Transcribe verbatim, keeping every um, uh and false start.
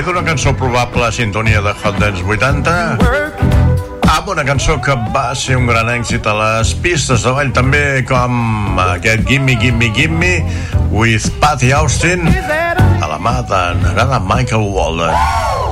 d'una cançó probable a sintonia de Hot Dance vuitanta, amb una cançó que va ser un gran èxit a les pistes de ball també, com aquest Gimme Gimme Gimme with Patty Austin, a la mà de Narada Michael Walden.